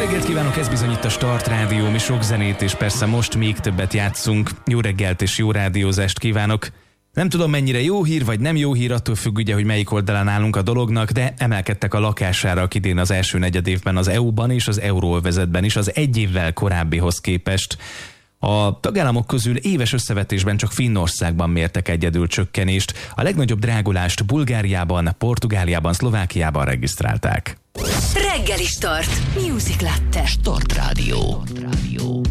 reggelt kívánok, ez bizony itt a Start Rádió, mi sok zenét és persze most még többet játszunk. Jó reggelt és jó rádiózást kívánok. Nem tudom, mennyire jó hír vagy nem jó hír, attól függ ugye, hogy melyik oldalán állunk a dolognak, de emelkedtek a lakásárak idén az első negyedévben az EU-ban és az euróövezetben is az egy évvel korábbihoz képest. A tagállamok közül éves összevetésben csak Finnországban mértek egyedül csökkenést, a legnagyobb drágulást Bulgáriában, Portugáliában, Szlovákiában regisztrálták. Reggeli Start. Music Latte. Start Rádió.